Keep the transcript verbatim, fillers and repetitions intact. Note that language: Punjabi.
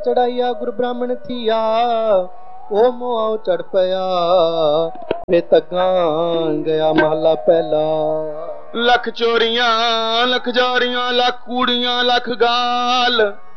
ਚੜਾਈਆ ਗੁਰ ਬ੍ਰਾਹਮਣ ਥੀਆ ਉਹ ਮੋਹ ਚੜ ਪਿਆ ਵੇ ਤੱਗਾਂ ਗਿਆ ਮਹਲਾ ਪਹਿਲਾ। ਲੱਖ ਚੋਰੀਆਂ ਲੱਖ ਜਾਰੀਆਂ ਲੱਖ ਕੂੜੀਆਂ ਲੱਖ ਗਾਲ